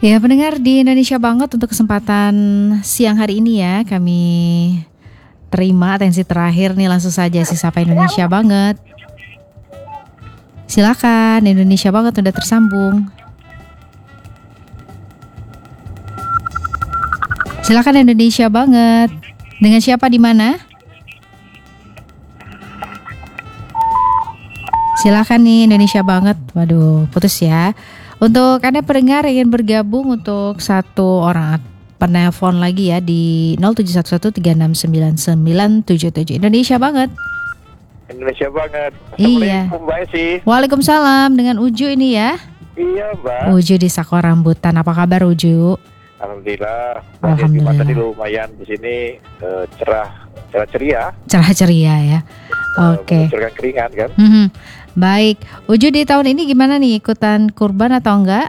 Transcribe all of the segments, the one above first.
Ya, pendengar di Indonesia Banget, untuk kesempatan siang hari ini ya, kami terima atensi terakhir nih, langsung saja si Sapa Indonesia Banget. Silakan, Indonesia Banget udah tersambung. Silakan Indonesia Banget. Dengan siapa di mana? Silakan nih Indonesia Banget. Waduh, putus ya. Untuk Anda pendengar yang ingin bergabung untuk satu orang penelpon lagi ya di 0711369977 Indonesia Banget. Indonesia Banget. Iya. Assalamualaikum Mbak Esi. Waalaikumsalam, dengan Uju ini ya. Iya Mbak. Uju di Sako Rambutan. Apa kabar Uju? Alhamdulillah. Alhamdulillah. Tadi lumayan di sini cerah ceria. Cerah ceria ya. Oke. Menghasilkan keringat kan. Baik, Uju di tahun ini gimana nih, ikutan kurban atau enggak?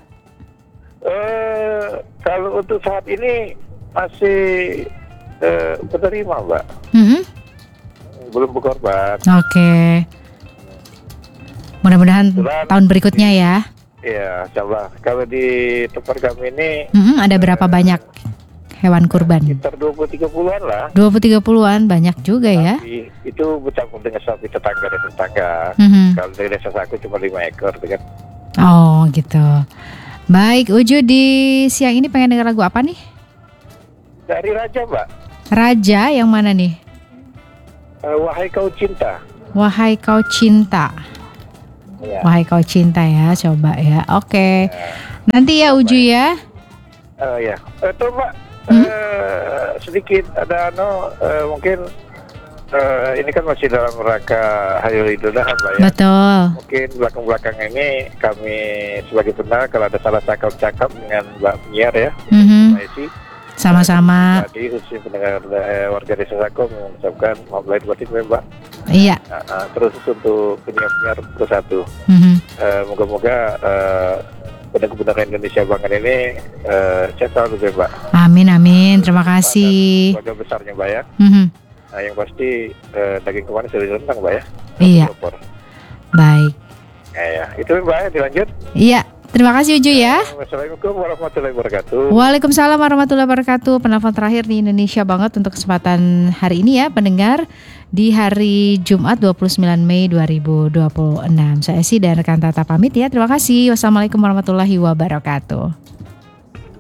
Kalau untuk saat ini masih penerima Mbak. Belum berkorban. Oke. Mudah-mudahan tahun berikutnya ya. Iya, insyaallah. Kalau di tempat kami ini ada berapa banyak hewan kurban? sekitar 20-30-an lah. 20-30-an, banyak juga ya. Tapi itu bercampur dengan sapi tetangga dan tetangga. Kalau dari desa aku cuma 5 ekor kan. Oh gitu. Baik, Uju di siang ini pengen dengar lagu apa nih? Dari Raja Mbak. Raja yang mana nih? Wahai Kau Cinta. Wahai Kau Cinta. Ya. Wahai Kau Cinta ya, coba ya. Oke. Nanti ya Uju ya. Ya. Tuh Mbak, sedikit ada mungkin ini kan masih dalam rangka Hari Idul Adha Mbak ya. Betul. Mungkin belakang-belakang ini kami sebagai pendengar kalau ada salah cakap-cakap dengan Mbak penyiar ya, Mbak Esi. Sama-sama. Tadi khususnya pendengar warga desa Sako mengucapkan maaf lahir batin Mbak. Iya. Terus untuk penyiar bersatu. Moga-moga pendengar Indonesia Banget ini sehat selalu ya Mbak. Amin. Terima kasih. Keluarga besarnya Mbak ya. Yang pasti daging kemarin sudah direndang Mbak ya. Iya. Baik. Ya, itu Mbak dilanjut. Iya. Terima kasih Uju ya. Wassalamualaikum warahmatullahi wabarakatuh. Waalaikumsalam warahmatullahi wabarakatuh. Penelpon terakhir di Indonesia Banget untuk kesempatan hari ini ya, pendengar, di hari Jumat 29 Mei 2026. Saya Esi dan rekan Tata pamit ya. Terima kasih. Wassalamualaikum warahmatullahi wabarakatuh.